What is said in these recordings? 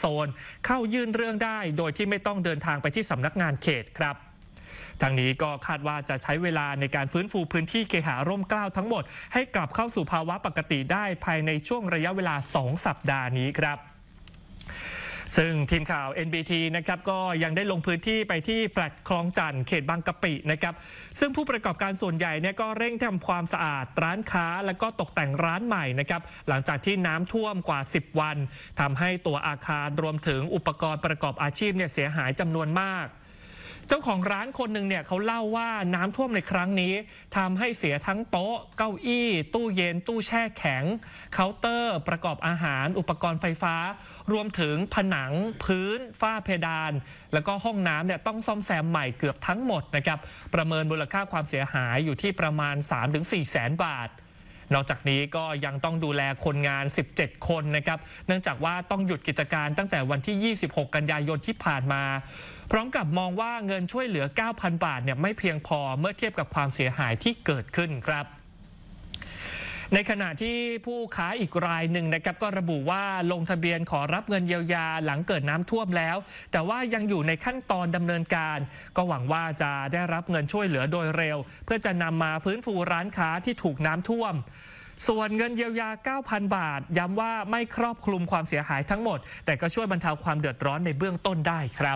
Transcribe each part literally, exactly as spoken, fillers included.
โซนเข้ายื่นเรื่องได้โดยที่ไม่ต้องเดินทางไปที่สำนักงานเขตครับทางนี้ก็คาดว่าจะใช้เวลาในการฟื้นฟูพื้นที่เคหะร่มเกล้าทั้งหมดให้กลับเข้าสู่ภาวะปกติได้ภายในช่วงระยะเวลาสองสัปดาห์นี้ครับซึ่งทีมข่าว เอ็น บี ที นะครับก็ยังได้ลงพื้นที่ไปที่แฟลตคลองจันทร์เขตบางกะปินะครับซึ่งผู้ประกอบการส่วนใหญ่เนี่ยก็เร่งทำความสะอาดร้านค้าและก็ตกแต่งร้านใหม่นะครับหลังจากที่น้ำท่วมกว่าสิบวันทำให้ตัวอาคารรวมถึงอุปกรณ์ประกอบอาชีพเนี่ยเสียหายจำนวนมากเจ้าของร้านคนหนึ่งเนี่ยเขาเล่าว่าน้ำท่วมในครั้งนี้ทำให้เสียทั้งโต๊ะเก้าอี้ตู้เย็นตู้แช่แข็งเคาน์เตอร์ประกอบอาหารอุปกรณ์ไฟฟ้ารวมถึงผนังพื้นฝ้าเพดานแล้วก็ห้องน้ำเนี่ยต้องซ่อมแซมใหม่เกือบทั้งหมดนะครับประเมินมูลค่าความเสียหายอยู่ที่ประมาณ สามถึงสี่ แสนบาทนอกจากนี้ก็ยังต้องดูแลคนงานสิบเจ็ดคนนะครับเนื่องจากว่าต้องหยุดกิจการตั้งแต่วันที่ยี่สิบหกกันยายนที่ผ่านมาพร้อมกับมองว่าเงินช่วยเหลือ เก้าพัน บาทเนี่ยไม่เพียงพอเมื่อเทียบกับความเสียหายที่เกิดขึ้นครับในขณะที่ผู้ค้าอีกรายหนึ่งนะครับก็ระบุว่าลงทะเบียนขอรับเงินเยียวยาหลังเกิดน้ำท่วมแล้วแต่ว่ายังอยู่ในขั้นตอนดำเนินการก็หวังว่าจะได้รับเงินช่วยเหลือโดยเร็วเพื่อจะนำมาฟื้นฟูร้านค้าที่ถูกน้ำท่วมส่วนเงินเยียวยา เก้าพัน บาทย้ำว่าไม่ครอบคลุมความเสียหายทั้งหมดแต่ก็ช่วยบรรเทาความเดือดร้อนในเบื้องต้นได้ครับ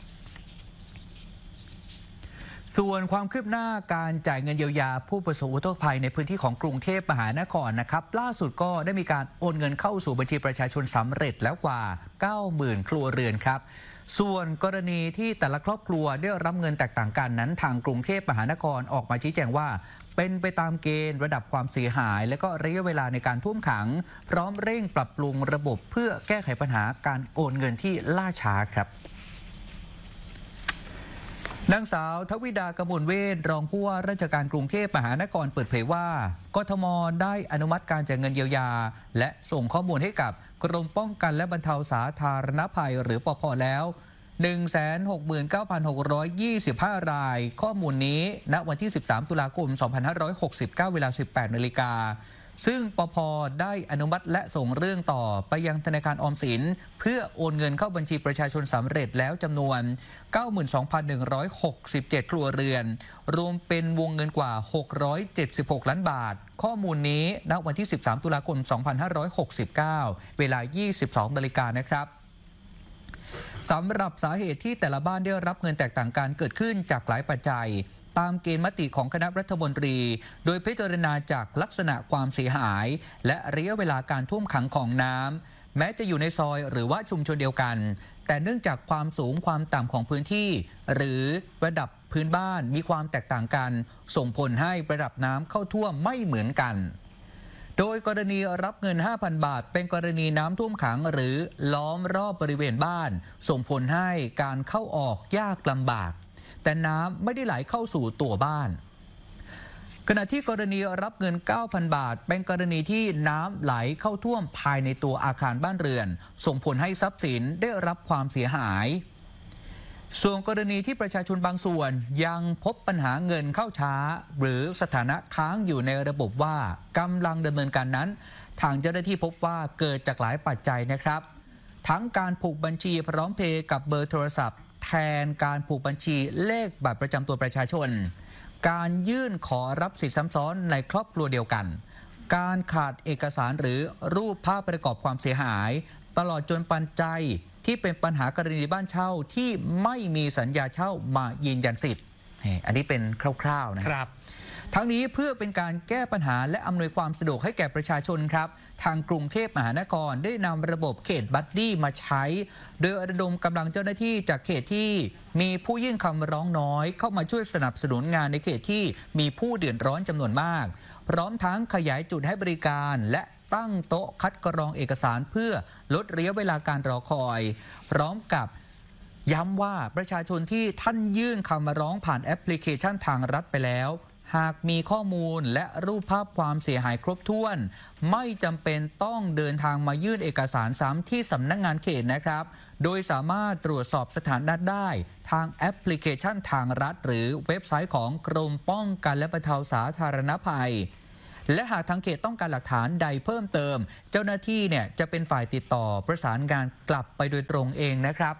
ส่วนความคืบหน้าการจ่ายเงินเยียวยาผู้ประสบอุทกภัยในพื้นที่ของกรุงเทพมหานครนะครับล่าสุดก็ได้มีการโอนเงินเข้าสู่บัญชีประชาชนสำเร็จแล้วกว่า เก้าหมื่น ครัวเรือนครับส่วนกรณีที่แต่ละครอบครัวได้รับเงินแตกต่างกันนั้นทางกรุงเทพมหานครออกมาชี้แจงว่าเป็นไปตามเกณฑ์ระดับความเสียหายและก็ระยะเวลาในการท่วมขังพร้อมเร่งปรับปรุงระบบเพื่อแก้ไขปัญหาการโอนเงินที่ล่าช้าครับนางสาวทวิดากมลเวชรองผู้ว่าราชการกรุงเทพมหานครเปิดเผยว่ากทมได้อนุมัติการจ่ายเงินเยียวยาและส่งข้อมูลให้กับกรมป้องกันและบรรเทาสาธารณภัยหรือปภ.แล้ว หนึ่งแสนหกหมื่นเก้าพันหกร้อยยี่สิบห้า รายข้อมูลนี้ณวันที่สิบสามตุลาคมสองพันห้าร้อยหกสิบเก้าเวลา สิบแปดนาฬิกาซึ่งปภ.ได้อนุมัติและส่งเรื่องต่อไปยังธนาคารออมสินเพื่อโอนเงินเข้าบัญชีประชาชนสำเร็จแล้วจำนวน เก้าหมื่นสองพันหนึ่งร้อยหกสิบเจ็ด ครัวเรือนรวมเป็นวงเงินกว่าหกร้อยเจ็ดสิบหกล้านบาทข้อมูลนี้ณวันที่สิบสามตุลาคมสองพันห้าร้อยหกสิบเก้าเวลา ยี่สิบสองนาฬิกานะครับสำหรับสาเหตุที่แต่ละบ้านได้รับเงินแตกต่างกันเกิดขึ้นจากหลายปัจจัยตามเกณฑ์มติของคณะรัฐมนตรีโดยพิจารณาจากลักษณะความเสียหายและระยะเวลาการท่วมขังของน้ำแม้จะอยู่ในซอยหรือว่าชุมชนเดียวกันแต่เนื่องจากความสูงความต่ำของพื้นที่หรือระดับพื้นบ้านมีความแตกต่างกันส่งผลให้ระดับน้ำเข้าท่วมไม่เหมือนกันโดยกรณีรับเงิน ห้าพัน บาทเป็นกรณีน้ำท่วมขังหรือล้อมรอบบริเวณบ้านส่งผลให้การเข้าออกยากลำบากแต่น้ำไม่ได้ไหลเข้าสู่ตัวบ้านขณะที่กรณีรับเงิน เก้าพัน บาทเป็นกรณีที่น้ำไหลเข้าท่วมภายในตัวอาคารบ้านเรือนส่งผลให้ทรัพย์สินได้รับความเสียหายส่วนกรณีที่ประชาชนบางส่วนยังพบปัญหาเงินเข้าช้าหรือสถานะค้างอยู่ในระบบว่ากำลังดำเนินการนั้นทางเจ้าหน้าที่พบว่าเกิดจากหลายปัจจัยนะครับทั้งการผูกบัญชีพร้อมเพย์กับเบอร์โทรศัพท์แทนการผูกบัญชีเลขบัตรประจำตัวประชาชนการยื่นขอรับสิทธิซ้ำซ้อนในครอบครัวเดียวกันการขาดเอกสารหรือรูปภาพประกอบความเสียหายตลอดจนปัจจัยที่เป็นปัญหากรณีบ้านเช่าที่ไม่มีสัญญาเช่ามายืนยันสิทธิ์อันนี้เป็นคร่าวๆนะครับทั้งนี้เพื่อเป็นการแก้ปัญหาและอำนวยความสะดวกให้แก่ประชาชนครับทางกรุงเทพมหานครได้นำระบบเขตบัดดี้มาใช้โดยระดมกำลังเจ้าหน้าที่จากเขตที่มีผู้ยื่นคำร้องน้อยเข้ามาช่วยสนับสนุนงานในเขตที่มีผู้เดือดร้อนจำนวนมากพร้อมทั้งขยายจุดให้บริการและตั้งโต๊ะคัดกรองเอกสารเพื่อลดระยะเวลาการรอคอยพร้อมกับย้ำว่าประชาชนที่ท่านยื่นคำร้องผ่านแอปพลิเคชันทางรัฐไปแล้วหากมีข้อมูลและรูปภาพความเสียหายครบถ้วนไม่จำเป็นต้องเดินทางมายื่นเอกสารซ้ำที่สำนักงานเขตนะครับโดยสามารถตรวจสอบสถานะได้ทางแอปพลิเคชันทางรัฐหรือเว็บไซต์ของกรมป้องกันและบรรเทาสาธารณภัยและหากทางเขตต้องการหลักฐานใดเพิ่มเติมเจ้าหน้าที่เนี่ยจะเป็นฝ่ายติดต่อประสานงานกลับไปโดยตรงเองนะครับ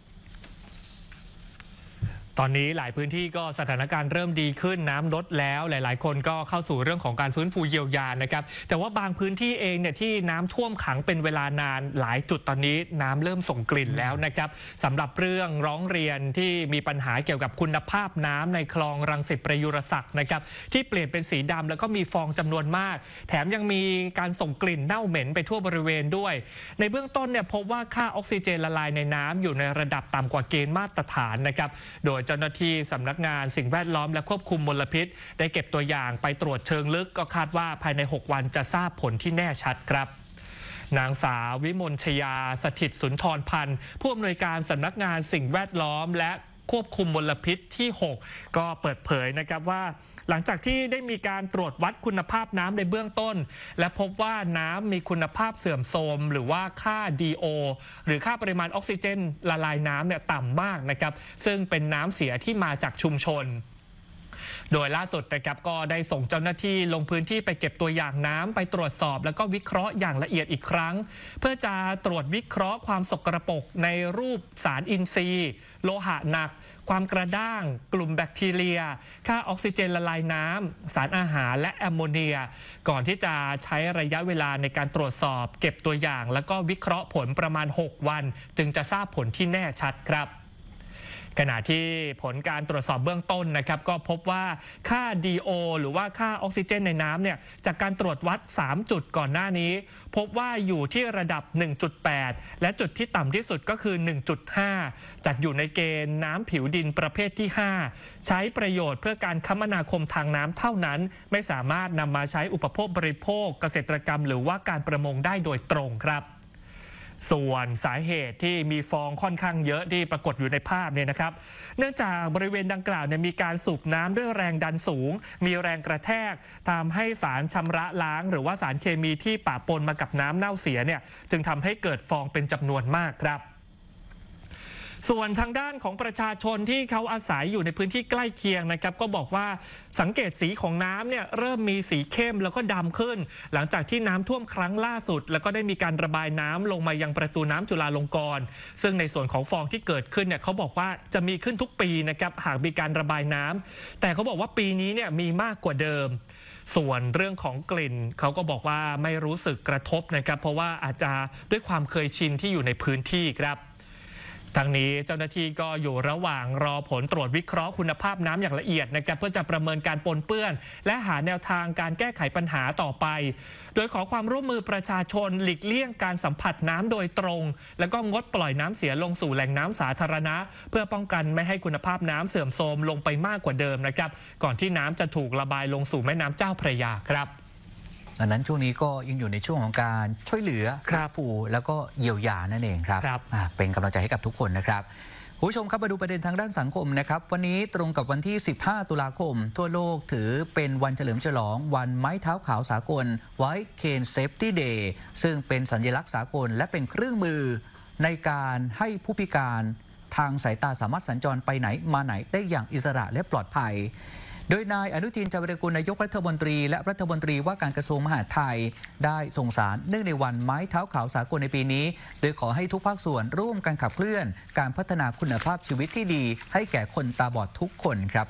ตอนนี้หลายพื้นที่ก็สถานการณ์เริ่มดีขึ้นน้ำลดแล้วหลายๆคนก็เข้าสู่เรื่องของการฟื้นฟูเยียวยานะครับแต่ว่าบางพื้นที่เองเนี่ยที่น้ำท่วมขังเป็นเวลานานหลายจุดตอนนี้น้ำเริ่มส่งกลิ่นแล้วนะครับสำหรับเรื่องร้องเรียนที่มีปัญหาเกี่ยวกับคุณภาพน้ำในคลองรังสิตประยุรศักดิ์นะครับที่เปลี่ยนเป็นสีดำแล้วก็มีฟองจำนวนมากแถมยังมีการส่งกลิ่นเน่าเหม็นไปทั่วบริเวณด้วยในเบื้องต้นเนี่ยพบว่าค่าออกซิเจนละลายในน้ำอยู่ในระดับต่ำกว่าเกณฑ์มาตรฐานนะครับโดยเจ้าหน้าที่สำนักงานสิ่งแวดล้อมและควบคุมมลพิษได้เก็บตัวอย่างไปตรวจเชิงลึกก็คาดว่าภายในหกวันจะทราบผลที่แน่ชัดครับนางสาววิมลชยาสถิตสุนทรพันธ์ผู้อำนวยการสำนักงานสิ่งแวดล้อมและควบคุมมลพิษที่หกก็เปิดเผยนะครับว่าหลังจากที่ได้มีการตรวจวัดคุณภาพน้ำในเบื้องต้นและพบว่าน้ำมีคุณภาพเสื่อมโทรมหรือว่าค่า ดี โอ หรือค่าปริมาณออกซิเจนละลายน้ำเนี่ยต่ำมากนะครับซึ่งเป็นน้ำเสียที่มาจากชุมชนโดยล่าสุดนะครับก็ได้ส่งเจ้าหน้าที่ลงพื้นที่ไปเก็บตัวอย่างน้ำไปตรวจสอบแล้วก็วิเคราะห์อย่างละเอียดอีกครั้งเพื่อจะตรวจวิเคราะห์ความสกปรกในรูปสารอินทรีย์โลหะหนักความกระด้างกลุ่มแบคทีเรียค่าออกซิเจนละลายน้ำสารอาหารและแอมโมเนียก่อนที่จะใช้ระยะเวลาในการตรวจสอบเก็บตัวอย่างแล้วก็วิเคราะห์ผลประมาณหกวันจึงจะทราบผลที่แน่ชัดครับขณะที่ผลการตรวจสอบเบื้องต้นนะครับก็พบว่าค่า ดี โอ หรือว่าค่าออกซิเจนในน้ำเนี่ยจากการตรวจวัดสามจุดก่อนหน้านี้พบว่าอยู่ที่ระดับ หนึ่งจุดแปด และจุดที่ต่ำที่สุดก็คือ หนึ่งจุดห้า จัดอยู่ในเกณฑ์น้ำผิวดินประเภทที่ ห้า ใช้ประโยชน์เพื่อการคมนาคมทางน้ำเท่านั้นไม่สามารถนำมาใช้อุปโภคบริโภคเกษตรกรรมหรือว่าการประมงได้โดยตรงครับส่วนสาเหตุที่มีฟองค่อนข้างเยอะที่ปรากฏอยู่ในภาพเนี่ยนะครับเนื่องจากบริเวณดังกล่าวเนี่ยมีการสูบน้ำด้วยแรงดันสูงมีแรงกระแทกทำให้สารชำระล้างหรือว่าสารเคมีที่ปะปนมากับน้ำเน่าเสียเนี่ยจึงทำให้เกิดฟองเป็นจำนวนมากครับส่วนทางด้านของประชาชนที่เขาอาศัยอยู่ในพื้นที่ใกล้เคียงนะครับก็บอกว่าสังเกตสีของน้ำเนี่ยเริ่มมีสีเข้มแล้วก็ดำขึ้นหลังจากที่น้ำท่วมครั้งล่าสุดแล้วก็ได้มีการระบายน้ำลงมายังประตูน้ำจุฬาลงกรณ์ซึ่งในส่วนของฟองที่เกิดขึ้นเนี่ยเขาบอกว่าจะมีขึ้นทุกปีนะครับหากมีการระบายน้ำแต่เขาบอกว่าปีนี้เนี่ยมีมากกว่าเดิมส่วนเรื่องของกลิ่นเขาก็บอกว่าไม่รู้สึกกระทบนะครับเพราะว่าอาจจะด้วยความเคยชินที่อยู่ในพื้นที่ครับทั้งนี้เจ้าหน้าที่ก็อยู่ระหว่างรอผลตรวจวิเคราะห์คุณภาพน้ำอย่างละเอียดนะครับเพื่อจะประเมินการปนเปื้อนและหาแนวทางการแก้ไขปัญหาต่อไปโดยขอความร่วมมือประชาชนหลีกเลี่ยงการสัมผัสน้ำโดยตรงแล้วก็งดปล่อยน้ำเสียลงสู่แหล่งน้ำสาธารณะเพื่อป้องกันไม่ให้คุณภาพน้ำเสื่อมโทรมลงไปมากกว่าเดิมนะครับก่อนที่น้ำจะถูกระบายลงสู่แม่น้ำเจ้าพระยาครับดังนั้นช่วงนี้ก็ยังอยู่ในช่วงของการช่วยเหลือฟื้นฟูแล้วก็เยียวยานั่นเองครับเป็นกำลังใจให้กับทุกคนนะครับผู้ชมครับมาดูประเด็นทางด้านสังคมนะครับวันนี้ตรงกับวันที่สิบห้าตุลาคมทั่วโลกถือเป็นวันเฉลิมฉลองวันไม้เท้าขาวสากล White Cane Safety Day ซึ่งเป็นสัญลักษณ์สากลและเป็นเครื่องมือในการให้ผู้พิการทางสายตาสามารถสัญจรไปไหนมาไหนได้อย่างอิสระและปลอดภัยโดยนายอนุทิน ชาญวีรกูลนายกรัฐมนตรีและรัฐมนตรีว่าการกระทรวงมหาดไทยได้ส่งสารเนื่องในวันไม้เท้าขาวสากลในปีนี้โดยขอให้ทุกภาคส่วนร่วมกันขับเคลื่อนการพัฒนาคุณภาพชีวิตที่ดีให้แก่คนตาบอดทุกคนครับ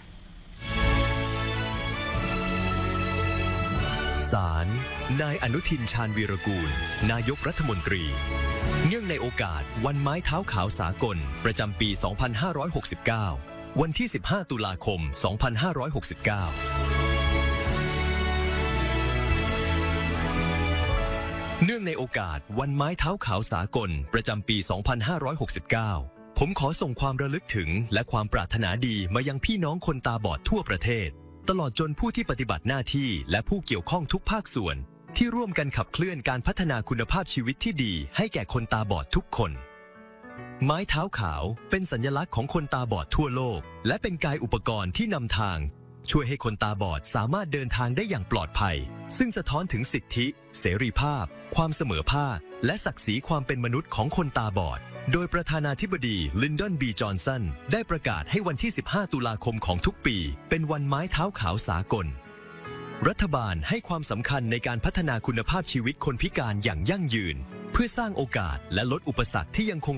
สารนายอนุทิน ชาญวีรกูลนายกรัฐมนตรีเนื่องในโอกาสวันไม้เท้าขาวสากลประจำปี สองพันห้าร้อยหกสิบเก้าวันที่ สิบห้า ตุลาคม สองพันห้าร้อยหกสิบเก้า เนื่องในโอกาสวันไม้เท้าขาวสากลประจำปี สองพันห้าร้อยหกสิบเก้า ผมขอส่งความระลึกถึงและความปรารถนาดีมายังพี่น้องคนตาบอดทั่วประเทศตลอดจนผู้ที่ปฏิบัติหน้าที่และผู้เกี่ยวข้องทุกภาคส่วนที่ร่วมกันขับเคลื่อนการพัฒนาคุณภาพชีวิตที่ดีให้แก่คนตาบอดทุกคนไม้เท้าขาวเป็นสัญลักษณ์ของคนตาบอดทั่วโลกและเป็นกายอุปกรณ์ที่นำทางช่วยให้คนตาบอดสามารถเดินทางได้อย่างปลอดภัยซึ่งสะท้อนถึงสิทธิเสรีภาพความเสมอภาคและศักดิ์ศรีความเป็นมนุษย์ของคนตาบอดโดยประธานาธิบดีลินดอน บี จอห์นสันได้ประกาศให้วันที่ สิบห้า ตุลาคมของทุกปีเป็นวันไม้เท้าขาวสากลรัฐบาลให้ความสำคัญในการพัฒนาคุณภาพชีวิตคนพิการอย่างยั่งยืน เพื่อสร้างโอกาสและลดอุปสรรคที่ยังคง